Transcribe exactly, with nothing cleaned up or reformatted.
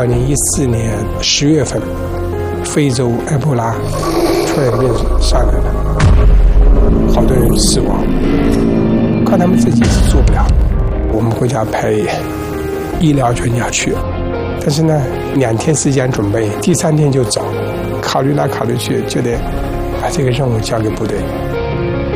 二零一四年十月份，非洲埃博拉突然间上来了，好多人死亡，靠他们自己是做不了。我们国家派医疗专家去，但是呢，两天时间准备，第三天就走，考虑来考虑去，就得把这个任务交给部队。